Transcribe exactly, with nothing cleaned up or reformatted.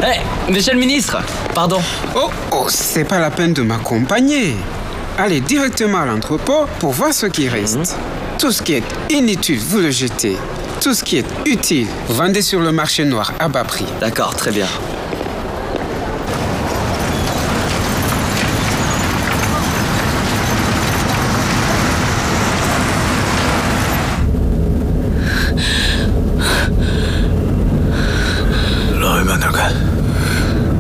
Eh, monsieur le ministre, pardon. Oh, oh, c'est pas la peine de m'accompagner. Allez directement à l'entrepôt pour voir ce qui reste. Mmh. Tout ce qui est inutile, vous le jetez. Tout ce qui est utile, vous vendez sur le marché noir à bas prix. D'accord, très bien.